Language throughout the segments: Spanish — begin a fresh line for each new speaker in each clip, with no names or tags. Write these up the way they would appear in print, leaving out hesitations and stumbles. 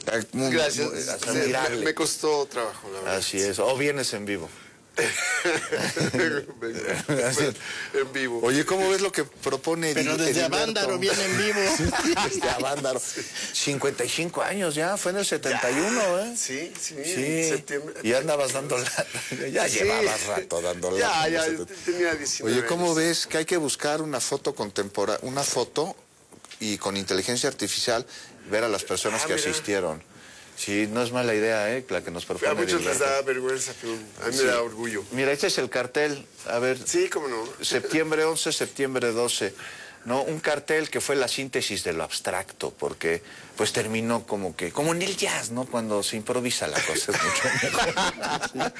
Gracias.
Admirable.
Me costó trabajo, la verdad.
Así es. O vienes en vivo.
En vivo.
Oye, ¿cómo ves lo que propone
Pero desde Avándaro viene en vivo.
Desde Avándaro. 55 años ya, fue en el 71, ¿eh?
Sí,
Sí.
septiembre.
Y andabas dando lata. Ya
Sí.
llevabas rato dando lata.
Ya, tenía 19
Oye, ¿cómo
años.
ves que hay que buscar una foto contemporánea, una foto y con inteligencia artificial ver a las personas que
mira.
asistieron? Sí, no es mala idea, la que nos propone
A muchos les
Gilberto.
da vergüenza, pero a mí me da orgullo.
Mira, este es el cartel. A ver,
Sí, cómo no.
septiembre 11, septiembre 12. ¿No? Un cartel que fue la síntesis de lo abstracto, porque pues terminó como en el jazz, ¿no? Cuando se improvisa la cosa es mucho mejor.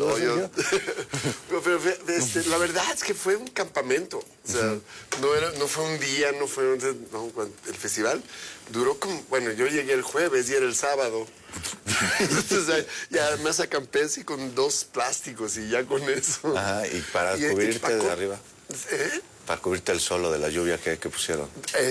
Pero la verdad es que fue un campamento. O sea, no fue un día, el festival duró como, bueno, yo llegué el jueves y era el sábado. Entonces ya además acampé así con 2 plásticos y ya con eso.
Ajá, y para cubrirte de arriba.
¿Eh?
Para cubrirte el solo de la lluvia que pusieron.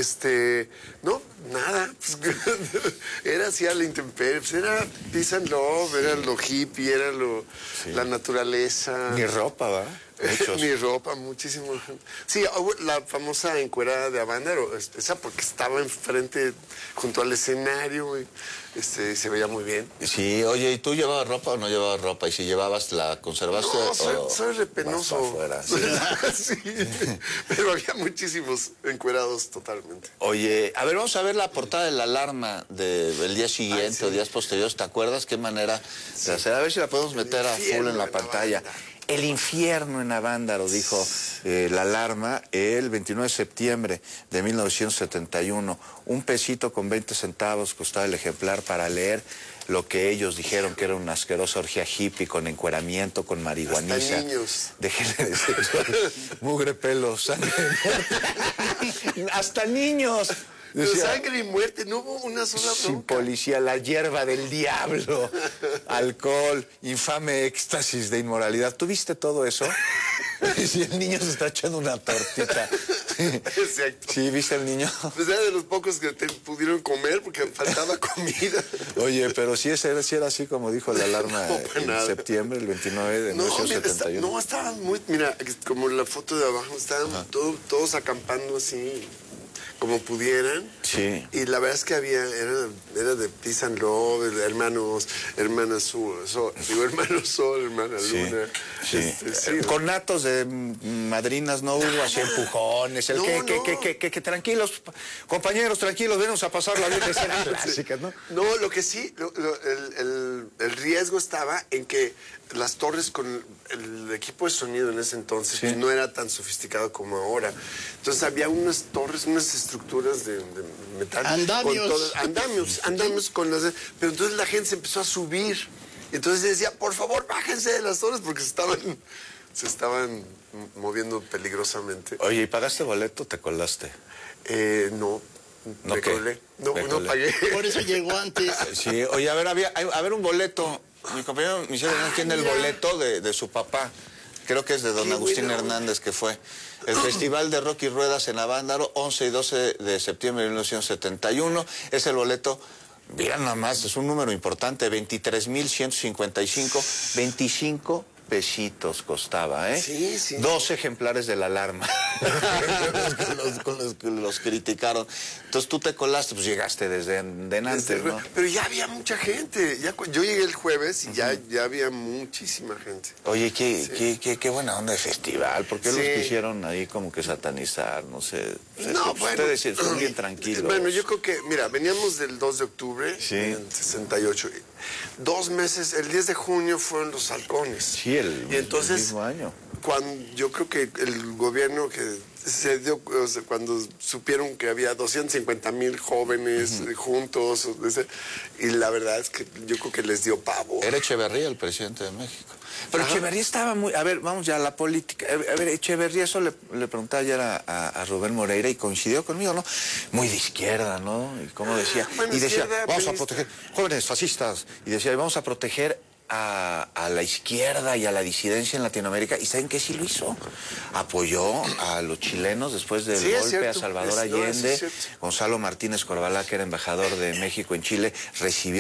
No, nada. Era así a la intemperie. Pues era peace and love, era lo hippie, era la naturaleza.
Ni ropa, ¿va? Muchos.
Ni ropa, muchísimo. Sí, la famosa encuerada de Avándaro, esa porque estaba enfrente, junto al escenario, y se veía muy bien.
Sí, oye, ¿y tú llevabas ropa o no llevabas ropa? Y si llevabas, ¿la conservaste?
No, soy repenoso.
Vas
Sí, pero había muchísimos encuerados totalmente.
Oye, a ver, vamos a ver la portada de la alarma del día siguiente o días posteriores. ¿Te acuerdas qué manera de hacer? A ver si la podemos meter a full en la pantalla. El infierno en Avándaro, dijo la alarma, el 29 de septiembre de 1971. Un pesito con 20 centavos costaba el ejemplar para leer lo que ellos dijeron que era una asquerosa orgía hippie con encueramiento, con marihuaniza.
Hasta niños.
De género sexual, mugre, pelo, sangre, muerte. ¡Hasta niños!
Decía, sangre y muerte, no hubo una sola
sin
bronca.
Policía, la hierba del diablo, alcohol, infame éxtasis de inmoralidad. ¿Tú viste todo eso? Si el niño se está echando una tortita.
Exacto.
¿Sí viste al niño?
Pues era de los pocos que pudieron comer porque faltaba comida.
Oye, pero sí era así como dijo la alarma en septiembre, el 29 de 1971.
No, estaban muy... Mira, como la foto de abajo, estaban todos acampando así, como pudieran.
Sí.
Y la verdad es que era de peace and love, hermanos, hermana Sol, hermana Luna.
Sí. Conatos de madrinas no hubo, así empujones. Que tranquilos, compañeros, tranquilos, venimos a pasar la vida de escenas clásicas, ¿no?
No, lo que sí, el riesgo estaba en que las torres con el equipo de sonido en ese entonces pues, no era tan sofisticado como ahora. Entonces había unas torres, unas estructuras de metal. Andamios con las... Pero entonces la gente se empezó a subir. Entonces decía, por favor, bájense de las torres porque se estaban moviendo peligrosamente.
Oye, ¿y pagaste boleto o te colaste?
No. Me colé. No pagué.
Por eso llegó antes.
Sí, oye, a ver un boleto. Mi compañero Michelle Hernández tiene el boleto de su papá. Creo que es de don Agustín Hernández, que fue. El Festival de Rock y Ruedas en Avándaro, 11 y 12 de septiembre de 1971. Es el boleto, mira nada más, es un número importante, 23,155, 25 pesitos costaba, ¿eh?
Sí.
2 ejemplares de la alarma. con los que los criticaron. Entonces tú te colaste, pues llegaste desde antes, ¿no?
Pero ya había mucha gente. Yo llegué el jueves y ya había muchísima gente.
Oye, qué buena onda de festival. ¿Por qué los quisieron ahí como que satanizar? No sé.
No, bueno.
Ustedes son bien tranquilos.
Bueno, yo creo que, mira, veníamos del 2 de octubre en 68. 2 meses, el 10 de junio fueron los halcones.
Sí, el mismo año.
Yo creo que el gobierno que se dio, o sea, cuando supieron que había 250,000 jóvenes juntos, y la verdad es que yo creo que les dio pavo.
Era Echeverría el presidente de México. Pero Echeverría estaba muy... A ver, vamos ya a la política. A ver, Echeverría, eso le preguntaba ayer a Rubén Moreira y coincidió conmigo, ¿no? Muy de izquierda, ¿no? Y como decía...
Bueno,
y decía,
izquierda,
vamos a proteger jóvenes fascistas. Y decía, vamos a proteger a la izquierda y a la disidencia en Latinoamérica. ¿Y saben qué sí lo hizo? Apoyó a los chilenos después del golpe a Salvador Allende. Gonzalo Martínez Corbalá, que era embajador de México en Chile, recibió